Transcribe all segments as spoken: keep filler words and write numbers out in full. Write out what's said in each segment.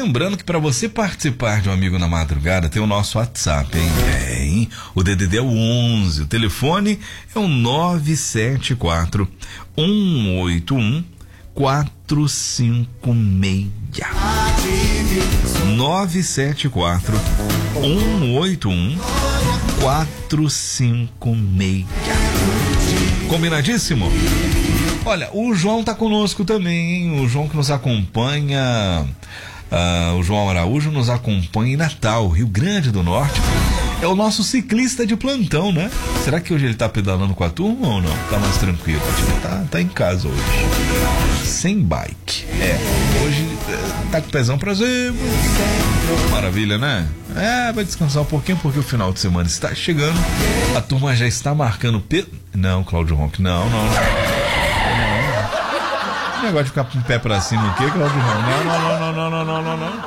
lembrando que para você participar de um Amigo na Madrugada tem o nosso WhatsApp, hein? É, hein? O D D D é o onze, o telefone é o nove sete quatro, um oito um, quatro cinco seis. nove sete quatro, um oito um, quatro cinco seis. Combinadíssimo? Olha, o João tá conosco também, hein? O João que nos acompanha, uh, o João Araújo nos acompanha em Natal, Rio Grande do Norte. É o nosso ciclista de plantão, né? Será que hoje ele tá pedalando com a turma ou não? Tá mais tranquilo? Ele tá, tá em casa hoje. Sem bike. É, hoje tá com o pezão pra zebra. Maravilha, né? É, vai descansar um pouquinho porque o final de semana está chegando. A turma já está marcando pe... Não, Cláudio Ronck, não, não, não. Negócio de ficar com o pé pra cima, o que, Cláudio Ronck? Não, não, não, não, não, não, não, não.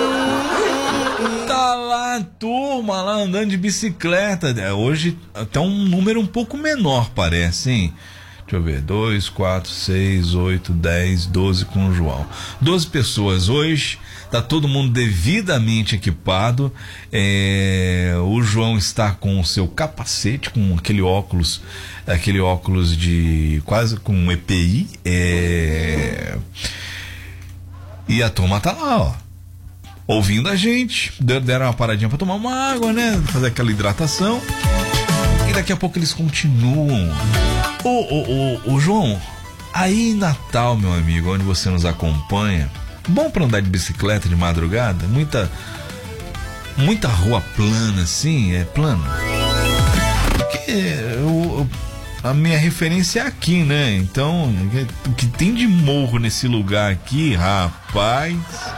Tá lá a turma lá andando de bicicleta. Hoje até um número um pouco menor, parece, hein? Deixa eu ver, dois, quatro, seis, oito, dez, doze com o João. doze pessoas hoje, tá todo mundo devidamente equipado. É, o João está com o seu capacete, com aquele óculos, aquele óculos de quase com um E P I. É, e a turma tá lá, ó, ouvindo a gente. Deram uma paradinha pra tomar uma água, né? Fazer aquela hidratação. E daqui a pouco eles continuam. Ô, ô, ô, ô, João, aí em Natal, meu amigo, onde você nos acompanha, bom pra andar de bicicleta de madrugada? Muita, muita rua plana, assim, é plano? Porque eu, a minha referência é aqui, né? Então, o que tem de morro nesse lugar aqui, rapaz,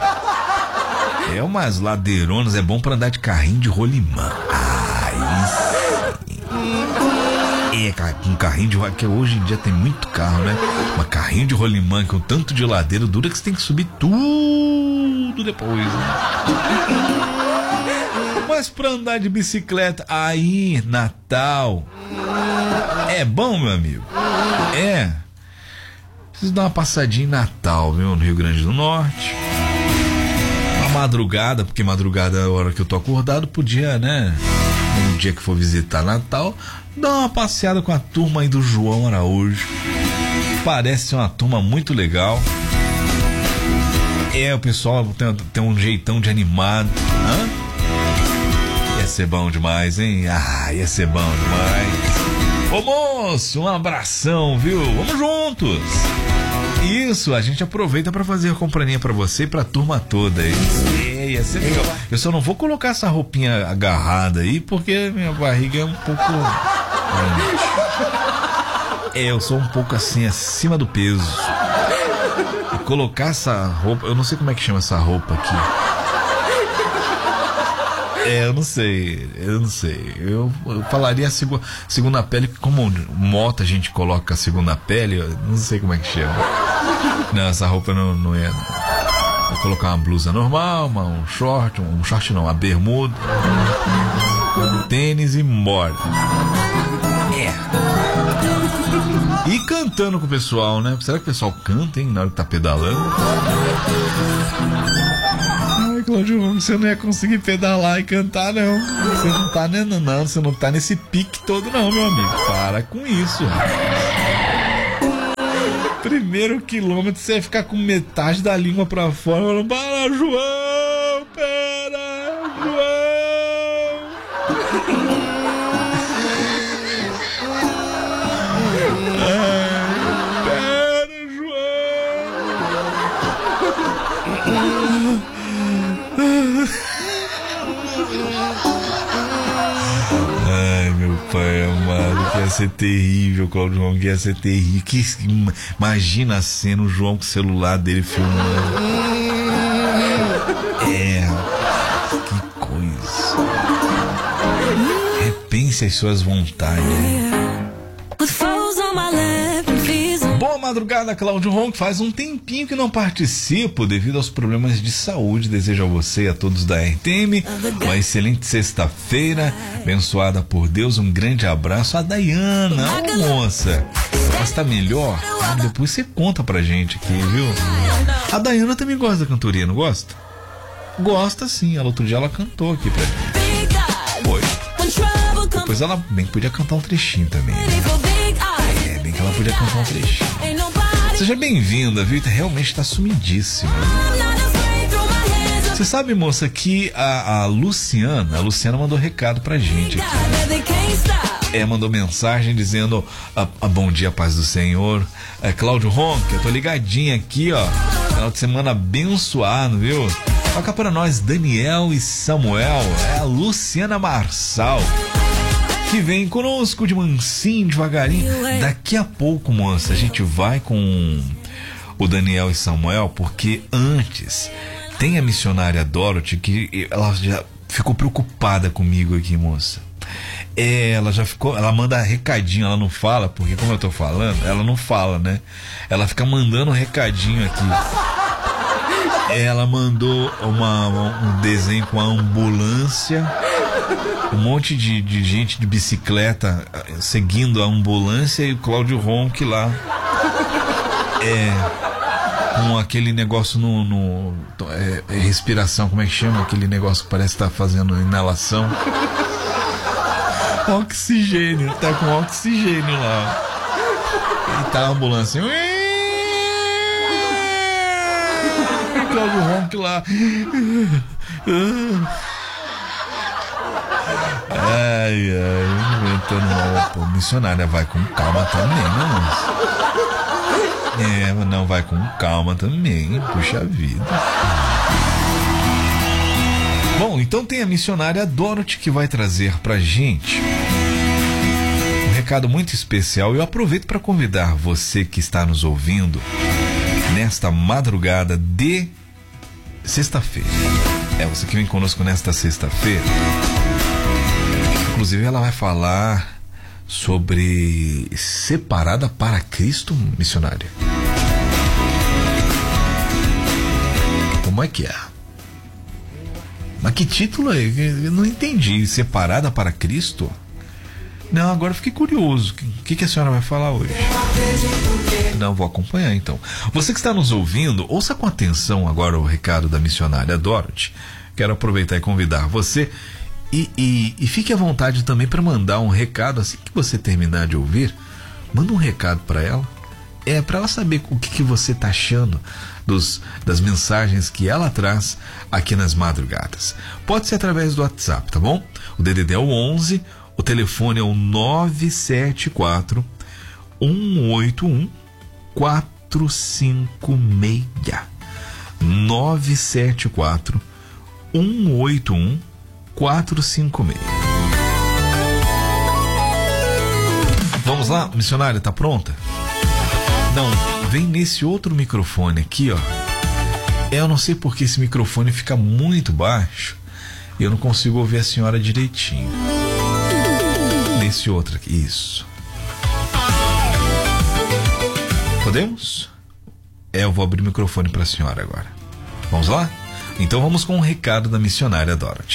é umas ladeironas, é bom pra andar de carrinho de rolimã. Aí sim. É, um carrinho de rolimã, que hoje em dia tem muito carro, né? Mas carrinho de rolimã com tanto de ladeira dura que você tem que subir tudo depois, né? Mas pra andar de bicicleta aí, Natal, é bom, meu amigo? É. Preciso dar uma passadinha em Natal, viu? No Rio Grande do Norte. Uma madrugada, porque madrugada é a hora que eu tô acordado, podia, né? Um dia que for visitar Natal, dá uma passeada com a turma aí do João Araújo. Parece uma turma muito legal. É, o pessoal tem, tem um jeitão de animado. Hã? Ia ser bom demais, hein? Ah, ia ser bom demais. Ô moço, um abração, viu? Vamos juntos. Isso, a gente aproveita pra fazer a companhia pra você e pra turma toda aí. É, ia ser legal. Eu só não vou colocar essa roupinha agarrada aí porque minha barriga é um pouco... É, eu sou um pouco assim, acima do peso. E colocar essa roupa, eu não sei como é que chama essa roupa aqui. É, eu não sei, eu não sei. Eu, eu falaria a segu, segunda pele, como moto a gente coloca a segunda pele, eu não sei como é que chama. Não, essa roupa não, não é. Vou colocar uma blusa normal, uma, um short, um, um short não, uma bermuda, um tênis e bora. É. E cantando com o pessoal, né? Será que o pessoal canta, hein, na hora que tá pedalando? Ai, Claudio, você não ia conseguir pedalar e cantar, não. Você não tá, né, não, você não tá nesse pique todo, não, meu amigo. Para com isso, rapaz. Primeiro quilômetro você vai ficar com metade da língua pra fora falando, para, João, pera, João. Ai, pera, João. Ai, meu pai amado, que ia ser terrível, Claudio João, que ia ser terrível. Que, imagina a cena, o João com o celular dele filmando. É, que coisa. Repense as suas vontades. Boa madrugada, Claudio Ronck. Faz um tempinho que não participo devido aos problemas de saúde. Desejo a você e a todos da R T M uma excelente sexta-feira, abençoada por Deus. Um grande abraço. A Dayana, ô moça, mas tá melhor? Depois você conta pra gente aqui, viu? A Dayana também gosta da cantoria, não gosta? gosta sim. Ela, outro dia ela cantou aqui pra gente. Foi. Depois ela bem que podia cantar um trechinho também. Né? É, bem que ela podia cantar um trechinho. Seja bem-vinda, viu? Realmente tá sumidíssima. Você sabe, moça, que a, a Luciana, a Luciana mandou recado pra gente aqui. É, mandou mensagem dizendo a, a bom dia, paz do Senhor. É, Cláudio Ronca, eu tô ligadinha aqui, ó. Final de semana abençoado, viu? Toca pra nós Daniel e Samuel. É a Luciana Marçal, que vem conosco de mansinho, devagarinho. Daqui a pouco, moça, a gente vai com o Daniel e Samuel, porque antes tem a missionária Dorothy, que ela já ficou preocupada comigo aqui, moça. É, ela já ficou, ela manda recadinho, ela não fala, porque como eu tô falando, ela não fala, né? Ela fica mandando recadinho aqui. Ela mandou uma, um desenho com a ambulância, um monte de, de gente de bicicleta seguindo a ambulância e o Cláudio Ronque lá. É... com aquele negócio no, no é, é respiração, como é que chama? Aquele negócio que parece que tá fazendo inalação. Oxigênio, tá com oxigênio lá. E tá a ambulância. Cláudio Ronque lá. Ai, ai, inventando uma pô, missionária, vai com calma também, né? É, mas não, vai com calma também, puxa vida. Bom, então tem a missionária Dorothy que vai trazer pra gente um recado muito especial. Eu aproveito para convidar você que está nos ouvindo nesta madrugada de sexta-feira. É, você que vem conosco nesta sexta-feira. Inclusive ela vai falar sobre separada para Cristo, missionária. Como é que é? Mas que título é? Eu não entendi. Separada para Cristo? Não, agora fiquei curioso. O que, que a senhora vai falar hoje? Não, vou acompanhar então. Você que está nos ouvindo, ouça com atenção agora o recado da missionária Dorothy. Quero aproveitar e convidar você e, e, e fique à vontade também para mandar um recado assim que você terminar de ouvir. Manda um recado para ela. É para ela saber o que, que você está achando dos, das mensagens que ela traz aqui nas madrugadas. Pode ser através do WhatsApp, tá bom? O D D D é o onze, o telefone é o nove sete quatro, um oito um, quatro cinco seis. nove sete quatro, um oito um, quatro cinco seis. Vamos lá, missionária, tá pronta? Não, vem nesse outro microfone aqui, ó. Eu não sei porque esse microfone fica muito baixo e eu não consigo ouvir a senhora direitinho. Nesse outro aqui, isso. Podemos? É, eu vou abrir o microfone para a senhora agora. Vamos lá? Então vamos com um recado da missionária Dorothy.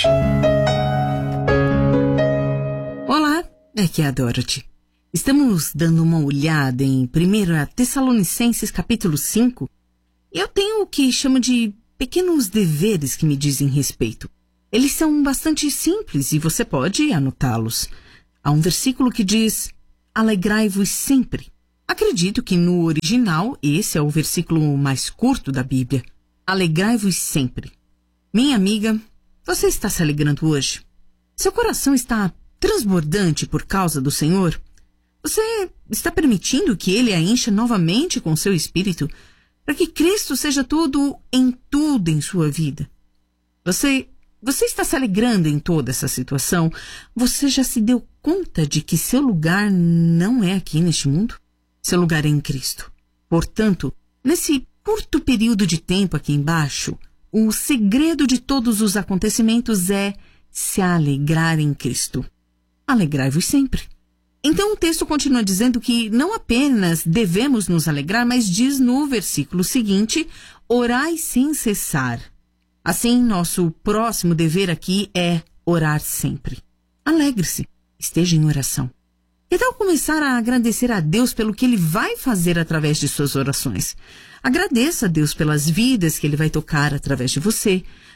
Olá, aqui é a Dorothy. Estamos dando uma olhada em primeira Tessalonicenses capítulo cinco e eu tenho o que chamo de pequenos deveres que me dizem respeito. Eles são bastante simples e você pode anotá-los. Há um versículo que diz: alegrai-vos sempre. Acredito que no original esse é o versículo mais curto da Bíblia. Alegrai-vos sempre. Minha amiga, você está se alegrando hoje? Seu coração está transbordante por causa do Senhor? Você está permitindo que Ele a encha novamente com seu Espírito para que Cristo seja tudo em tudo em sua vida? Você, você está se alegrando em toda essa situação? Você já se deu conta de que seu lugar não é aqui neste mundo? Seu lugar é em Cristo. Portanto, nesse curto período de tempo aqui embaixo, o segredo de todos os acontecimentos é se alegrar em Cristo. Alegrai-vos sempre. Então o texto continua dizendo que não apenas devemos nos alegrar, mas diz no versículo seguinte: orai sem cessar. Assim, nosso próximo dever aqui é orar sempre. Alegre-se, esteja em oração. Que tal começar a agradecer a Deus pelo que Ele vai fazer através de suas orações? Agradeça a Deus pelas vidas que Ele vai tocar através de você.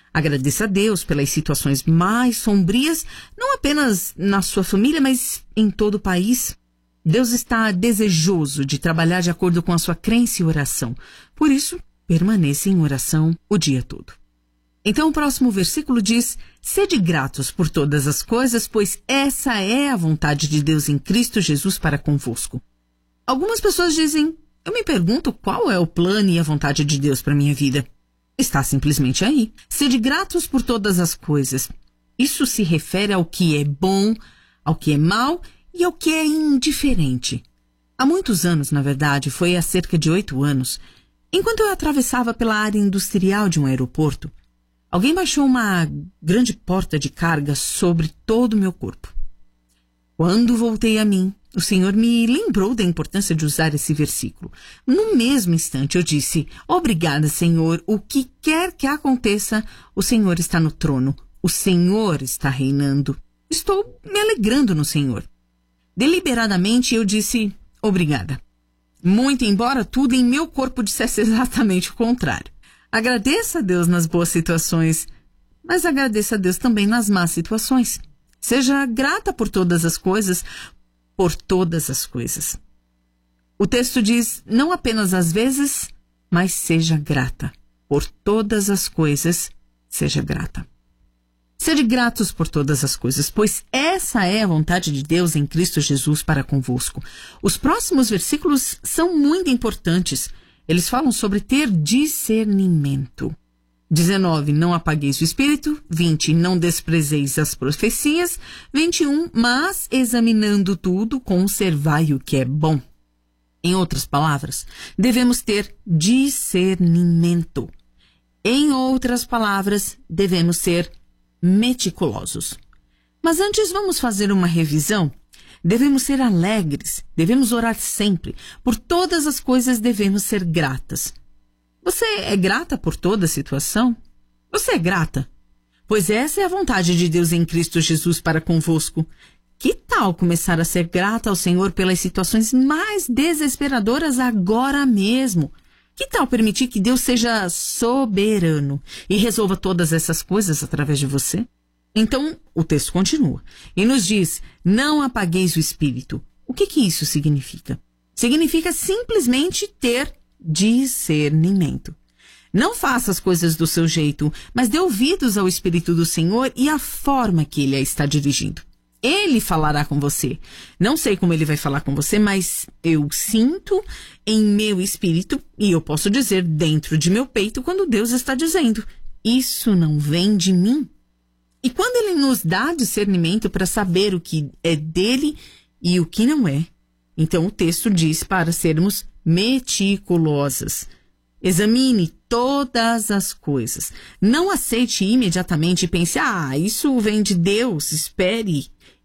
Agradeça a Deus pelas situações mais sombrias, não apenas na sua família, mas em todo o país. Deus está desejoso de trabalhar de acordo com a sua crença e oração. Por isso, permaneça em oração o dia todo. Então o próximo versículo diz: sede gratos por todas as coisas, pois essa é a vontade de Deus em Cristo Jesus para convosco. Algumas pessoas dizem: eu me pergunto qual é o plano e a vontade de Deus para minha vida. Está simplesmente aí. Sede gratos por todas as coisas. Isso se refere ao que é bom, ao que é mal e ao que é indiferente. Há muitos anos, na verdade, foi há cerca de oito anos, enquanto eu atravessava pela área industrial de um aeroporto, alguém baixou uma grande porta de carga sobre todo o meu corpo. Quando voltei a mim, o Senhor me lembrou da importância de usar esse versículo. No mesmo instante eu disse: obrigada, Senhor, o que quer que aconteça, o Senhor está no trono, o Senhor está reinando. Estou me alegrando no Senhor. Deliberadamente eu disse: obrigada. Muito embora tudo em meu corpo dissesse exatamente o contrário. Agradeça a Deus nas boas situações, mas agradeça a Deus também nas más situações. Seja grata por todas as coisas, por todas as coisas. O texto diz: não apenas às vezes, mas seja grata. Por todas as coisas, seja grata. Sede gratos por todas as coisas, pois essa é a vontade de Deus em Cristo Jesus para convosco. Os próximos versículos são muito importantes. Eles falam sobre ter discernimento. dezenove, não apagueis o espírito. vinte, não desprezeis as profecias. vinte e um, mas examinando tudo, conservai o que é bom. Em outras palavras, devemos ter discernimento. Em outras palavras, devemos ser meticulosos. Mas antes vamos fazer uma revisão. Devemos ser alegres, devemos orar sempre. Por todas as coisas devemos ser gratas. Você é grata por toda a situação? Você é grata? Pois essa é a vontade de Deus em Cristo Jesus para convosco. Que tal começar a ser grata ao Senhor pelas situações mais desesperadoras agora mesmo? Que tal permitir que Deus seja soberano e resolva todas essas coisas através de você? Então, o texto continua e nos diz: não apagueis o espírito. O que que isso significa? Significa simplesmente ter discernimento. Não faça as coisas do seu jeito, mas dê ouvidos ao Espírito do Senhor e à forma que Ele a está dirigindo. Ele falará com você. Não sei como Ele vai falar com você, mas eu sinto em meu espírito, e eu posso dizer dentro de meu peito, quando Deus está dizendo: isso não vem de mim. E quando Ele nos dá discernimento para saber o que é dele e o que não é, então o texto diz para sermos meticulosas. Examine todas as coisas. Não aceite imediatamente e pense: ah, isso vem de Deus, espere.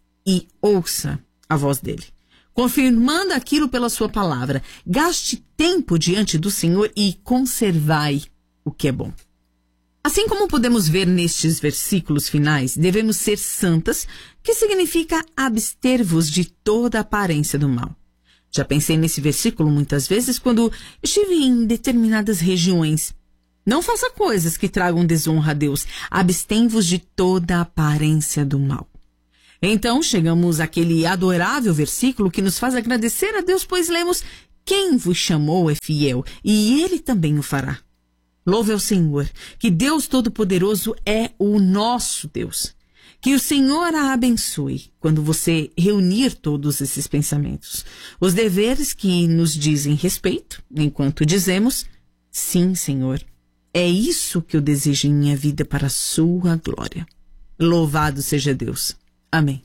E ouça a voz dele, confirmando aquilo pela sua palavra. Gaste tempo diante do Senhor e conservai o que é bom. Assim como podemos ver nestes versículos finais, devemos ser santas, que significa abster-vos de toda aparência do mal. Já pensei nesse versículo muitas vezes quando estive em determinadas regiões. Não faça coisas que tragam desonra a Deus. Abstém-vos de toda aparência do mal. Então chegamos àquele adorável versículo que nos faz agradecer a Deus, pois lemos: quem vos chamou é fiel, e Ele também o fará. Louve ao Senhor, que Deus Todo-Poderoso é o nosso Deus. Que o Senhor a abençoe quando você reunir todos esses pensamentos. Os deveres que nos dizem respeito, enquanto dizemos: sim, Senhor, é isso que eu desejo em minha vida para a sua glória. Louvado seja Deus. Amém.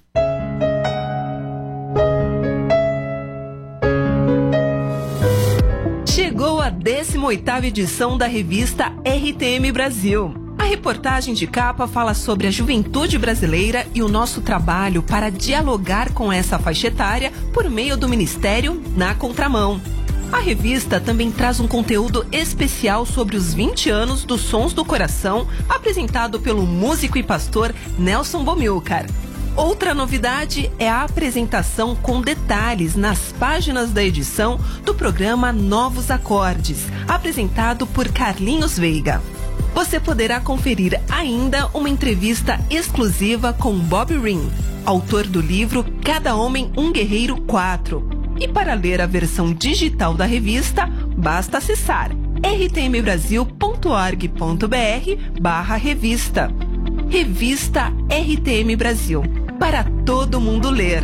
Chegou a décima oitava edição da revista R T M Brasil. A reportagem de capa fala sobre a juventude brasileira e o nosso trabalho para dialogar com essa faixa etária por meio do Ministério Na Contramão. A revista também traz um conteúdo especial sobre os vinte anos dos Sons do Coração, apresentado pelo músico e pastor Nelson Bomilcar. Outra novidade é a apresentação com detalhes nas páginas da edição do programa Novos Acordes, apresentado por Carlinhos Veiga. Você poderá conferir ainda uma entrevista exclusiva com Bob Ring, autor do livro Cada Homem um Guerreiro quatro. E para ler a versão digital da revista, basta acessar r t m brasil ponto org ponto b r barra revista. Revista R T M Brasil, para todo mundo ler.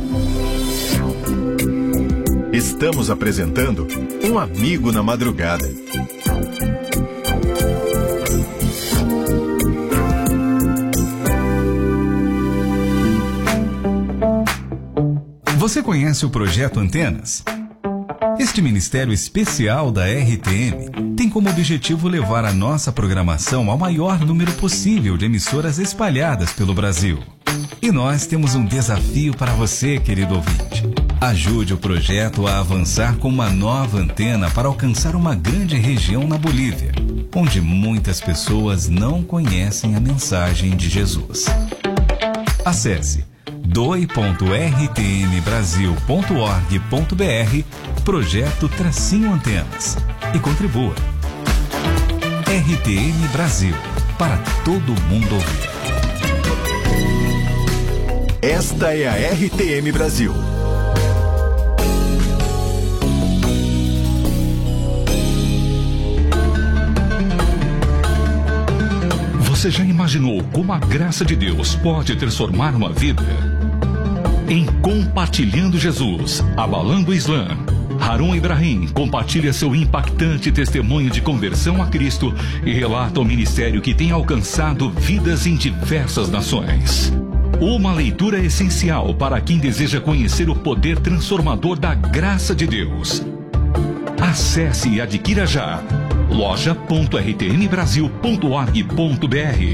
Estamos apresentando Um Amigo na Madrugada. Você conhece o Projeto Antenas? Este ministério especial da R T M tem como objetivo levar a nossa programação ao maior número possível de emissoras espalhadas pelo Brasil. E nós temos um desafio para você, querido ouvinte. Ajude o projeto a avançar com uma nova antena para alcançar uma grande região na Bolívia, onde muitas pessoas não conhecem a mensagem de Jesus. Acesse doe ponto r t m brasil ponto org ponto b r Projeto Tracinho Antenas e contribua. R T M Brasil, para todo mundo ouvir. Esta é a R T M Brasil. Você já imaginou como a graça de Deus pode transformar uma vida? Em Compartilhando Jesus, Abalando o Islã, Harun Ibrahim compartilha seu impactante testemunho de conversão a Cristo e relata o ministério que tem alcançado vidas em diversas nações. Uma leitura essencial para quem deseja conhecer o poder transformador da graça de Deus. Acesse e adquira já loja ponto r t m brasil ponto org ponto b r.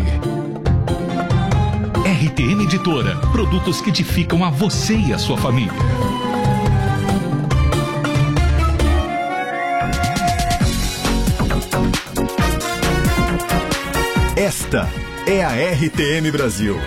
R T M Editora, produtos que edificam a você e a sua família. Esta é a R T M Brasil.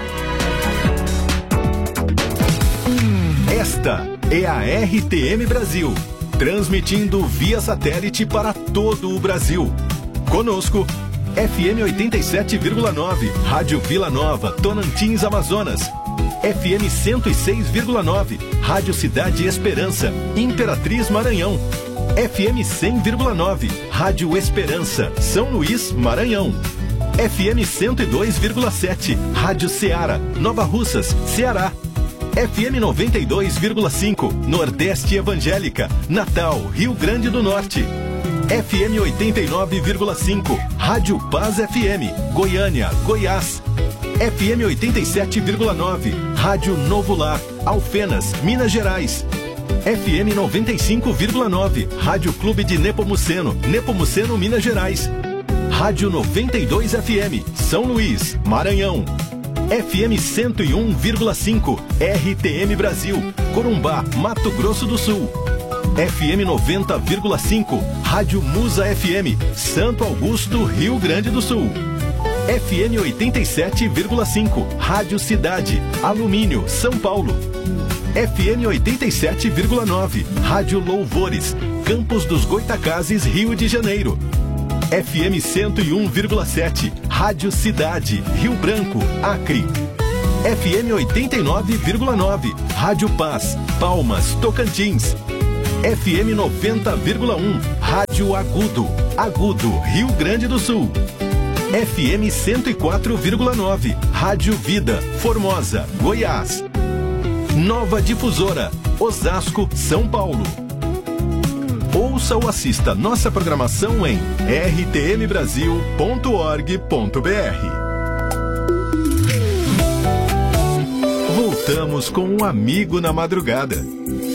Esta é a R T M Brasil, transmitindo via satélite para todo o Brasil. Conosco, F M oitenta e sete vírgula nove, Rádio Vila Nova, Tonantins, Amazonas. F M cento e seis vírgula nove, Rádio Cidade Esperança, Imperatriz, Maranhão. F M cem vírgula nove, Rádio Esperança, São Luís, Maranhão. F M cento e dois vírgula sete, Rádio Ceará, Nova Russas, Ceará. F M noventa e dois vírgula cinco, Nordeste Evangélica, Natal, Rio Grande do Norte. F M oitenta e nove vírgula cinco, Rádio Paz F M, Goiânia, Goiás. F M oitenta e sete vírgula nove, Rádio Novo Lar, Alfenas, Minas Gerais. F M noventa e cinco vírgula nove, Rádio Clube de Nepomuceno, Nepomuceno, Minas Gerais. Rádio noventa e dois F M, São Luís, Maranhão. F M cento e um vírgula cinco, R T M Brasil, Corumbá, Mato Grosso do Sul. F M noventa vírgula cinco, Rádio Musa F M, Santo Augusto, Rio Grande do Sul. F M oitenta e sete vírgula cinco, Rádio Cidade, Alumínio, São Paulo. F M oitenta e sete vírgula nove, Rádio Louvores, Campos dos Goitacazes, Rio de Janeiro. F M cento e um vírgula sete, Rádio Cidade, Rio Branco, Acre. F M oitenta e nove vírgula nove, Rádio Paz, Palmas, Tocantins. F M noventa vírgula um, Rádio Agudo, Agudo, Rio Grande do Sul. F M cento e quatro vírgula nove, Rádio Vida, Formosa, Goiás. Nova Difusora, Osasco, São Paulo. Ouça ou assista nossa programação em r t m brasil ponto org ponto b r. Voltamos com Um Amigo na Madrugada.